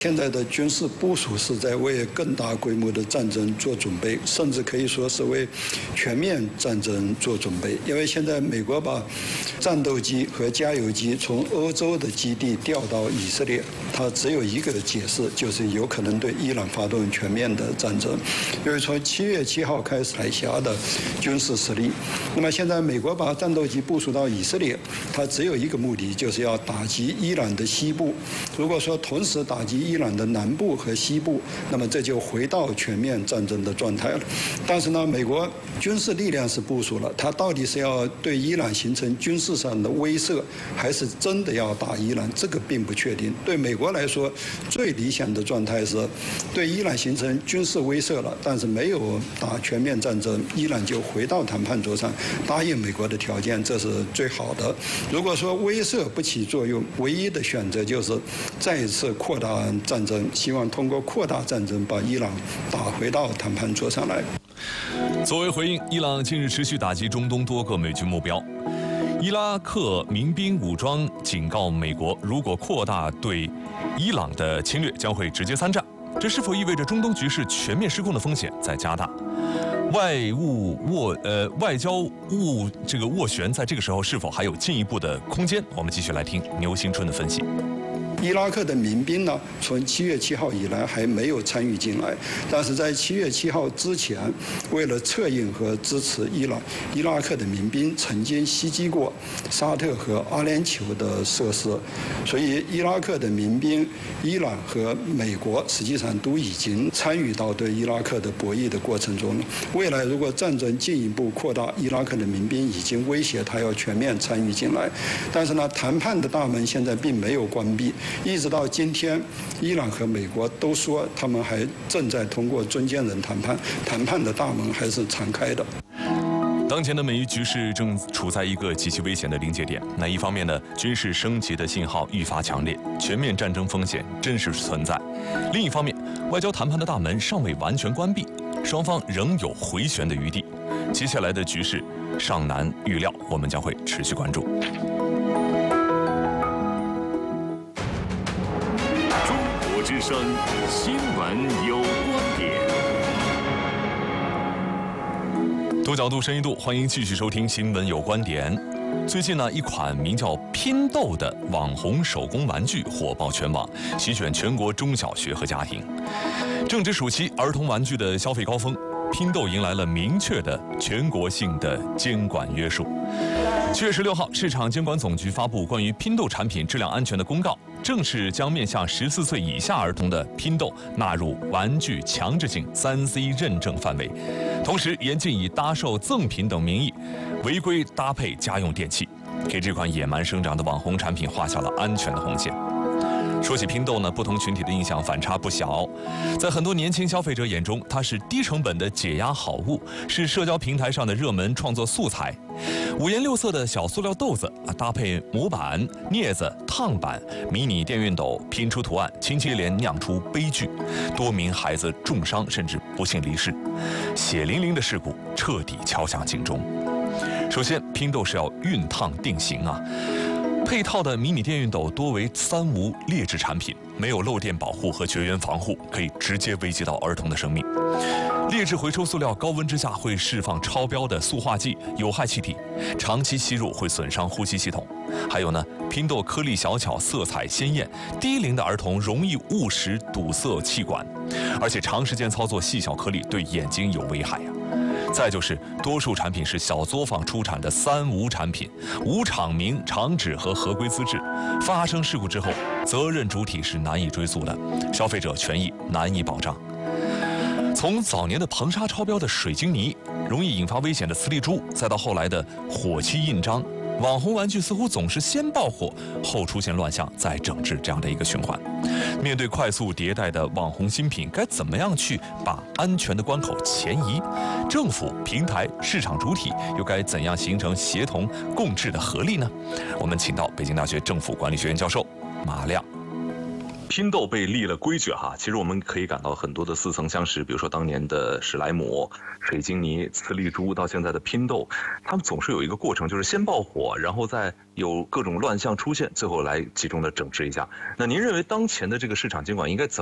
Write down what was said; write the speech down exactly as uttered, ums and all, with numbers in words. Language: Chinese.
现在的军事部署是在为更大规模的战争做准备，甚至可以说是为全面战争做准备。因为现在美国把战斗机和加油机从欧洲的基地调到以色列，它只有一个解释，就是有可能对伊朗发动全面的战争。因为从七月七号开始海峡的军事实力，那么现在美国把战斗机部署到以色列，它只有一个目的，就是要打击伊朗的西部。如果说同时打击伊朗的南部和西部，那么这就回到全面战争的状态了。但是呢，美国军事力量是部署了，它到底是要对伊朗形成军事上的威慑，还是真的要打伊朗，这个并不确定。对美国来说，最理想的状态是对伊朗形成军事威慑了，但是没有打全面战争，伊朗就回到谈判桌上答应美国的条件，这是最好的。如果说威慑不起作用，唯一的选择就是再一次扩大战争，希望通过扩大战争把伊朗打回到谈判桌上来。 作为回应，伊朗近日持续打击中东多个美军目标。伊拉克民兵武装警告美国，如果扩大对伊朗的侵略，将会直接参战。这是否意味着中东局势全面失控的风险在加大？外务斡呃外交务这个斡旋，在这个时候是否还有进一步的空间？我们继续来听牛新春的分析。 伊拉克的民兵呢，从七月七号以来还没有参与进来，但是在七月七号之前，为了策应和支持伊朗，伊拉克的民兵曾经袭击过沙特和阿联酋的设施，所以伊拉克的民兵、伊朗和美国实际上都已经参与到对伊拉克的博弈的过程中了。未来如果战争进一步扩大，伊拉克的民兵已经威胁他要全面参与进来，但是呢，谈判的大门现在并没有关闭。一直到今天，伊朗和美国都说他们还正在通过中间人谈判，谈判的大门还是敞开的。 当前的美伊局势正处在一个极其危险的临界点。那一方面呢，军事升级的信号愈发强烈，全面战争风险真实存在；另一方面，外交谈判的大门尚未完全关闭，双方仍有回旋的余地。接下来的局势尚难预料，我们将会持续关注。 之声新闻有观点， 多角度、深一度，欢迎继续收听《新闻有观点》。最近呢，一款名叫拼豆的网红手工玩具火爆全网，席卷全国中小学和家庭。正值暑期，儿童玩具的消费高峰，拼豆迎来了明确的全国性的监管约束。七月十六号，市场监管总局发布关于拼豆产品质量安全的公告，正式将面向十四岁以下儿童的拼豆纳入玩具强制性三 C 认证范围，同时严禁以搭售赠品等名义违规搭配家用电器，给这款野蛮生长的网红产品画下了安全的红线。说起拼豆呢，不同群体的印象反差不小。在很多年轻消费者眼中，它是低成本的解压好物，是社交平台上的热门创作素材。五颜六色的小塑料豆子啊，搭配模板、镊子、烫板、迷你电熨斗，拼出图案，亲接连酿出悲剧，多名孩子重伤甚至不幸离世，血淋淋的事故彻底敲响警钟。首先，拼豆是要熨烫定型啊。配套的迷你电熨斗多为三无劣质产品，没有漏电保护和绝缘防护，可以直接危及到儿童的生命。劣质回收塑料高温之下会释放超标的塑化剂、有害气体，长期吸入会损伤呼吸系统。还有呢，拼豆颗粒小巧，色彩鲜艳，低龄的儿童容易误食堵塞气管，而且长时间操作细小颗粒对眼睛有危害呀。再就是多数产品是小作坊出产的三无产品，无厂名、厂址和合规资质，发生事故之后，责任主体是难以追溯的，消费者权益难以保障。从早年的硼砂超标的水晶泥，容易引发危险的磁力珠，再到后来的火漆印章，网红玩具似乎总是先爆火，后出现乱象，再整治这样的一个循环。面对快速迭代的网红新品，该怎么样去把安全的关口前移？政府、平台、市场主体又该怎样形成协同共治的合力呢？我们请到北京大学政府管理学院教授马亮。 拼豆被立了规矩哈，其实我们可以感到很多的似曾相识，比如说当年的史莱姆、水晶泥、磁力珠，到现在的拼豆，他们总是有一个过程，就是先爆火，然后再有各种乱象出现，最后来集中的整治一下。那您认为当前的这个市场监管应该怎么